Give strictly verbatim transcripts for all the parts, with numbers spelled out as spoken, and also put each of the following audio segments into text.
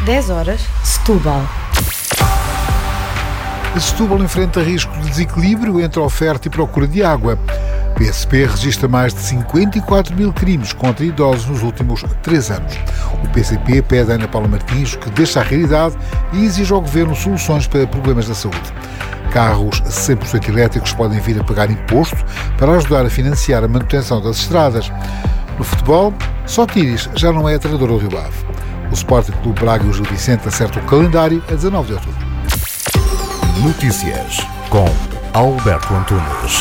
dez horas, Setúbal. Setúbal enfrenta risco de desequilíbrio entre a oferta e procura de água. O P S P registra mais de cinquenta e quatro mil crimes contra idosos nos últimos três anos. O P C P pede a Ana Paula Martins que deixe a realidade e exige ao Governo soluções para problemas da saúde. Carros cem por cento elétricos podem vir a pagar imposto para ajudar a financiar a manutenção das estradas. No futebol, só Tiris já não é treinador do Rio Ave. O Sporting Clube Braga e o Gil Vicente acertam o calendário a dezanove de outubro. Notícias com Alberto Antunes.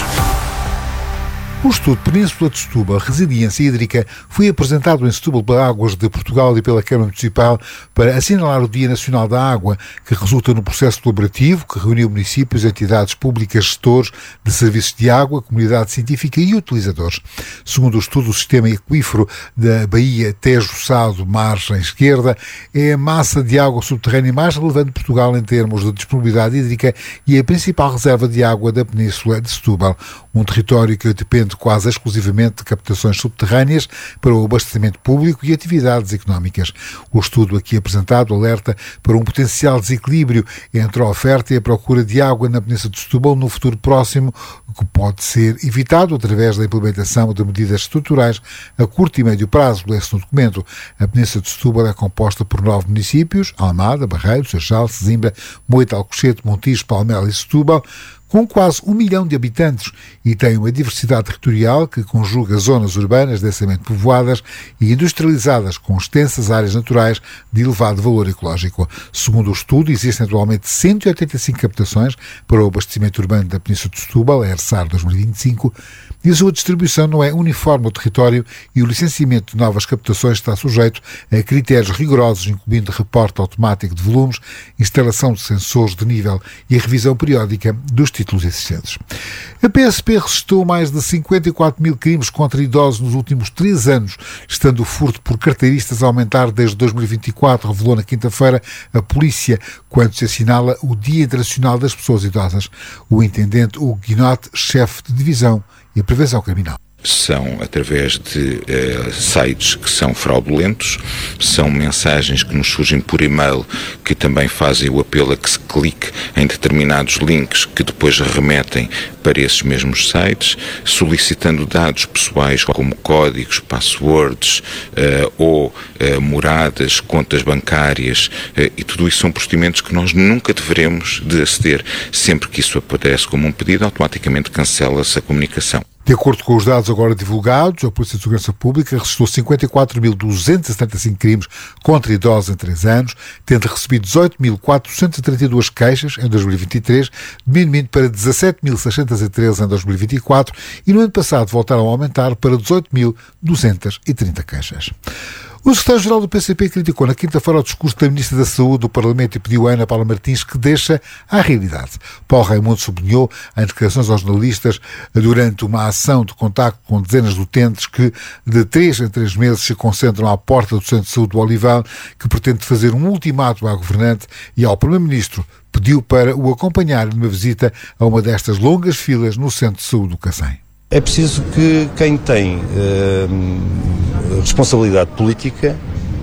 O estudo Península de Setúbal, Resiliência Hídrica, foi apresentado em Setúbal pela Águas de Portugal e pela Câmara Municipal para assinalar o Dia Nacional da Água, que resulta num processo colaborativo que reuniu municípios, entidades públicas, gestores de serviços de água, comunidade científica e utilizadores. Segundo o estudo, o sistema aquífero da Baía Tejo-Sado, margem esquerda, é a massa de água subterrânea mais relevante de Portugal em termos de disponibilidade hídrica e a principal reserva de água da Península de Setúbal, um território que depende quase exclusivamente de captações subterrâneas para o abastecimento público e atividades económicas. O estudo aqui apresentado alerta para um potencial desequilíbrio entre a oferta e a procura de água na Península de Setúbal no futuro próximo, que pode ser evitado através da implementação de medidas estruturais a curto e médio prazo. Lê-se no documento. A Península de Setúbal é composta por nove municípios: Almada, Barreiro, Seixal, Sesimbra, Moita, Alcochete, Montijo, Palmela e Setúbal, com quase um milhão de habitantes, e tem uma diversidade territorial que conjuga zonas urbanas densamente povoadas e industrializadas com extensas áreas naturais de elevado valor ecológico. Segundo o estudo, existem atualmente cento e oitenta e cinco captações para o abastecimento urbano da Península de Setúbal, a ERSAR dois mil e vinte e cinco, e a sua distribuição não é uniforme ao território e o licenciamento de novas captações está sujeito a critérios rigorosos, incluindo reporte automático de volumes, instalação de sensores de nível e a revisão periódica dos títulos existentes. A P S P registrou mais de cinquenta e quatro mil crimes contra idosos nos últimos três anos, estando o furto por carteiristas a aumentar desde dois mil e vinte e quatro, revelou na quinta-feira a polícia, quando se assinala o Dia Internacional das Pessoas Idosas. O intendente Hugo Guinote, chefe de divisão e a prevenção criminal. São através de uh, sites que são fraudulentos, são mensagens que nos surgem por e-mail que também fazem o apelo a que se clique em determinados links que depois remetem para esses mesmos sites, solicitando dados pessoais como códigos, passwords uh, ou uh, moradas, contas bancárias, uh, e tudo isso são procedimentos que nós nunca deveremos de aceder. Sempre que isso aparece como um pedido, automaticamente cancela-se a comunicação. De acordo com os dados agora divulgados, a Polícia de Segurança Pública registrou cinquenta e quatro mil duzentos e setenta e cinco crimes contra idosos em três anos, tendo recebido dezoito mil quatrocentas e trinta e duas queixas em dois mil e vinte e três, diminuindo para dezassete mil seiscentos e treze em dois mil e vinte e quatro e no ano passado voltaram a aumentar para dezoito mil duzentas e trinta queixas. O secretário-geral do P C P criticou na quinta-feira o discurso da Ministra da Saúde do Parlamento e pediu a Ana Paula Martins que deixe a realidade. Paulo Raimundo sublinhou em declarações aos jornalistas durante uma ação de contacto com dezenas de utentes que de três em três meses se concentram à porta do Centro de Saúde do Olival, que pretende fazer um ultimato à governante e ao Primeiro-Ministro pediu para o acompanhar numa visita a uma destas longas filas no Centro de Saúde do Cacém. É preciso que quem tem eh, responsabilidade política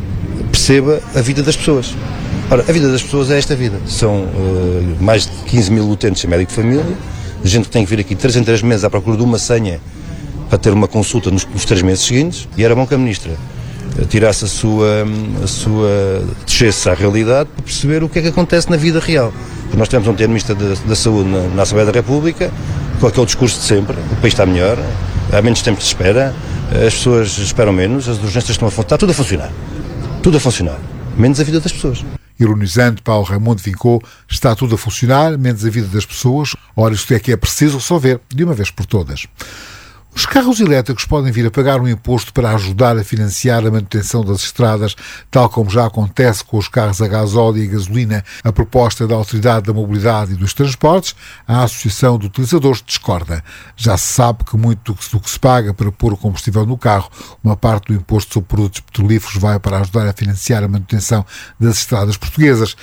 perceba a vida das pessoas. Ora, a vida das pessoas é esta vida. São eh, mais de quinze mil utentes em médico de família, gente que tem que vir aqui três em três meses à procura de uma senha para ter uma consulta nos, nos três meses seguintes, e era bom que a Ministra tirasse a sua, a sua descesse à realidade para perceber o que é que acontece na vida real. Porque nós temos um Ministro da, da Saúde na, na Assembleia da República, com aquele discurso de sempre: o país está melhor, há menos tempo de espera, as pessoas esperam menos, as urgências estão a funcionar, está tudo a funcionar. Tudo a funcionar, menos a vida das pessoas. Ironizante, Paulo Raimundo vincou: está tudo a funcionar, menos a vida das pessoas. Ora, isto é que é preciso resolver de uma vez por todas. Os carros elétricos podem vir a pagar um imposto para ajudar a financiar a manutenção das estradas, tal como já acontece com os carros a gasóleo e a gasolina. A proposta da Autoridade da Mobilidade e dos Transportes, a Associação de Utilizadores, discorda. Já se sabe que muito do que se paga para pôr o combustível no carro, uma parte do imposto sobre produtos petrolíferos vai para ajudar a financiar a manutenção das estradas portuguesas.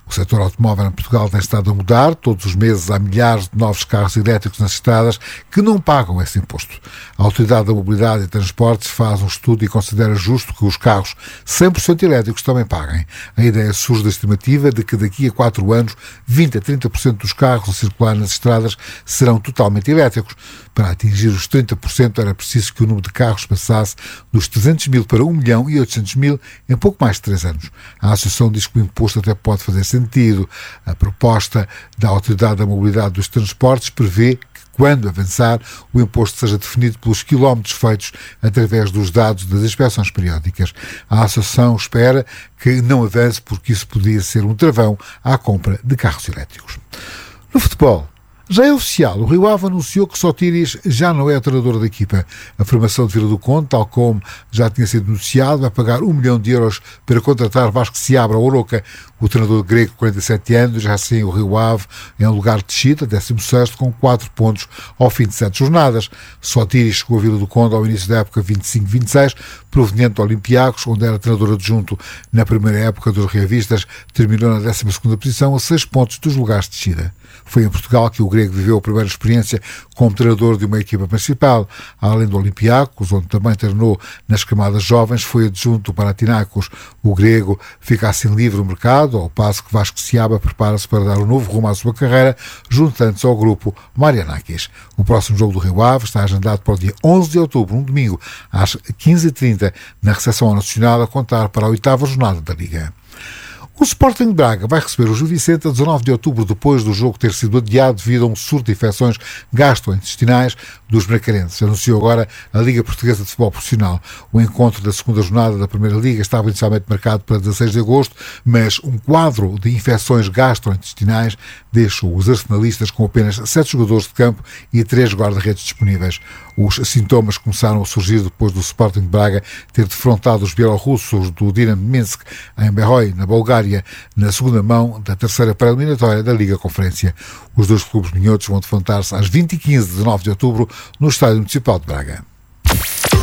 O setor automóvel em Portugal tem estado a mudar. Todos os meses há milhares de novos carros elétricos nas estradas que não pagam esse imposto. A Autoridade da Mobilidade e Transportes faz um estudo e considera justo que os carros cem por cento elétricos também paguem. A ideia surge da estimativa de que daqui a quatro anos vinte a trinta por cento dos carros a circular nas estradas serão totalmente elétricos. Para atingir os trinta por cento era preciso que o número de carros passasse dos trezentos mil para um milhão e oitocentos mil em pouco mais de três anos. A Associação diz que o imposto até pode fazer sentido. A proposta da Autoridade da Mobilidade dos Transportes prevê que, quando avançar, o imposto seja definido pelos quilómetros feitos através dos dados das inspeções periódicas. A Associação espera que não avance porque isso poderia ser um travão à compra de carros elétricos. No futebol, já é oficial, o Rio Ave anunciou que Sotiris já não é o treinador da equipa. A formação de Vila do Conde, tal como já tinha sido anunciado, vai pagar um milhão de euros para contratar Vasco Seabra ao Oroca. O treinador grego, quarenta e sete anos, já sem o Rio Ave em lugar de descida, décimo sexto, com quatro pontos ao fim de sete jornadas. Sotiris chegou a Vila do Conde ao início da época vinte e cinco vinte e seis, proveniente do Olympiacos, onde era treinador adjunto na primeira época dos reavistas, terminou na décima segunda posição, a seis pontos dos lugares de descida. Foi em Portugal que o grego viveu a primeira experiência como treinador de uma equipa principal. Além do Olympiacos, onde também treinou nas camadas jovens, foi adjunto do Panathinaikos. O grego fica assim livre no mercado, ao passo que Vasco Seabra prepara-se para dar um novo rumo à sua carreira, juntando-se ao grupo Marianakis. O próximo jogo do Rio Ave está agendado para o dia onze de outubro, um domingo, às quinze e trinta, na recepção ao Nacional, a contar para a oitava jornada da Liga. O Sporting de Braga vai receber o Gil Vicente a dezanove de outubro, depois do jogo ter sido adiado devido a um surto de infecções gastrointestinais dos bracarenses. Anunciou agora a Liga Portuguesa de Futebol Profissional. O encontro da segunda jornada da Primeira Liga estava inicialmente marcado para dezasseis de agosto, mas um quadro de infecções gastrointestinais deixou os arsenalistas com apenas sete jogadores de campo e três guarda-redes disponíveis. Os sintomas começaram a surgir depois do Sporting de Braga ter defrontado os bielorrussos do Dinamo Minsk em Berroy, na Bulgária, na segunda mão da terceira pré-eliminatória da Liga Conferência. Os dois clubes minhotos vão defrontar-se às vinte e quinze de nove de outubro no Estádio Municipal de Braga.